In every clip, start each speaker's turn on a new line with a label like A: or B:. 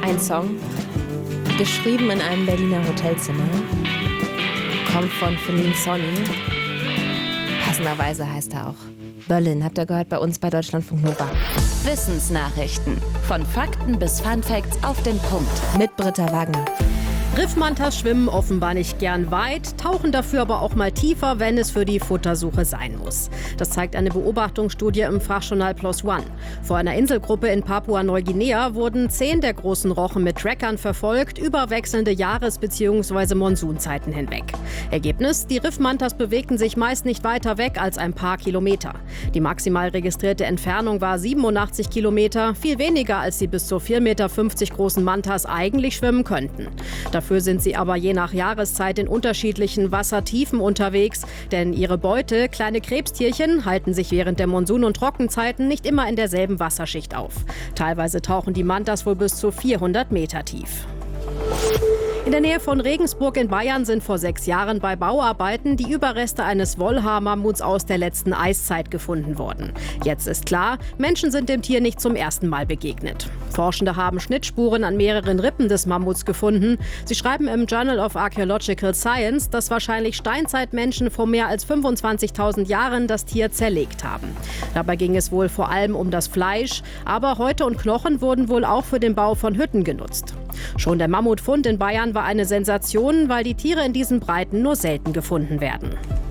A: Ein Song, geschrieben in einem Berliner Hotelzimmer, kommt von Feline Sonny. Passenderweise heißt er auch Berlin. Habt ihr gehört bei uns bei Deutschlandfunk Nova.
B: Wissensnachrichten. Von Fakten bis Funfacts auf den Punkt.
A: Mit Britta Wagner.
C: Riffmantas schwimmen offenbar nicht gern weit, tauchen dafür aber auch mal tiefer, wenn es für die Futtersuche sein muss. Das zeigt eine Beobachtungsstudie im Fachjournal PLOS ONE. Vor einer Inselgruppe in Papua-Neuguinea wurden 10 der großen Rochen mit Trackern verfolgt, über wechselnde Jahres- bzw. Monsunzeiten hinweg. Ergebnis: Die Riffmantas bewegten sich meist nicht weiter weg als ein paar Kilometer. Die maximal registrierte Entfernung war 87 Kilometer, viel weniger als die bis zu 4,50 Meter großen Mantas eigentlich schwimmen könnten. Dafür sind sie aber je nach Jahreszeit in unterschiedlichen Wassertiefen unterwegs, denn ihre Beute, kleine Krebstierchen, halten sich während der Monsun- und Trockenzeiten nicht immer in derselben Wasserschicht auf. Teilweise tauchen die Mantas wohl bis zu 400 Meter tief. In der Nähe von Regensburg in Bayern sind vor 6 Jahren bei Bauarbeiten die Überreste eines Wollhaar-Mammuts aus der letzten Eiszeit gefunden worden. Jetzt ist klar, Menschen sind dem Tier nicht zum ersten Mal begegnet. Forschende haben Schnittspuren an mehreren Rippen des Mammuts gefunden. Sie schreiben im Journal of Archaeological Science, dass wahrscheinlich Steinzeitmenschen vor mehr als 25.000 Jahren das Tier zerlegt haben. Dabei ging es wohl vor allem um das Fleisch, aber Häute und Knochen wurden wohl auch für den Bau von Hütten genutzt. Schon der Mammutfund in Bayern war eine Sensation, weil die Tiere in diesen Breiten nur selten gefunden werden.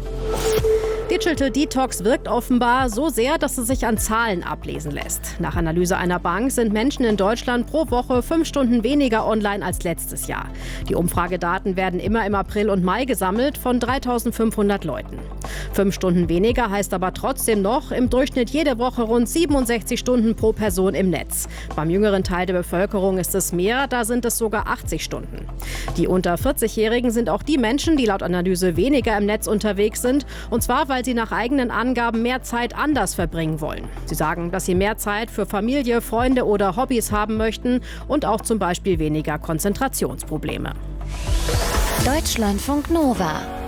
C: Digital Detox wirkt offenbar so sehr, dass es sich an Zahlen ablesen lässt. Nach Analyse einer Bank sind Menschen in Deutschland pro Woche 5 Stunden weniger online als letztes Jahr. Die Umfragedaten werden immer im April und Mai gesammelt von 3.500 Leuten. 5 Stunden weniger heißt aber trotzdem noch im Durchschnitt jede Woche rund 67 Stunden pro Person im Netz. Beim jüngeren Teil der Bevölkerung ist es mehr, da sind es sogar 80 Stunden. Die unter 40-Jährigen sind auch die Menschen, die laut Analyse weniger im Netz unterwegs sind, und zwar weil sie nach eigenen Angaben mehr Zeit anders verbringen wollen. Sie sagen, dass sie mehr Zeit für Familie, Freunde oder Hobbys haben möchten und auch zum Beispiel weniger Konzentrationsprobleme.
B: Deutschlandfunk Nova.